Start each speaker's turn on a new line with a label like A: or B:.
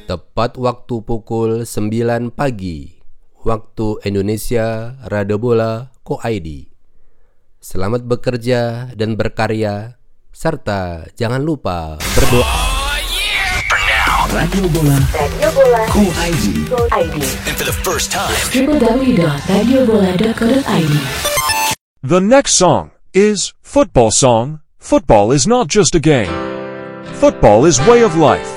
A: Tepat waktu pukul 9 pagi, waktu Indonesia, Radio Bola Co.id. Selamat bekerja dan berkarya, serta jangan lupa berdoa.
B: Radio Bola Co.id.
C: And for the first time,
D: www.radiobola.co.id.
E: The next song is Football Song. Football is not just a game. Football is way of life.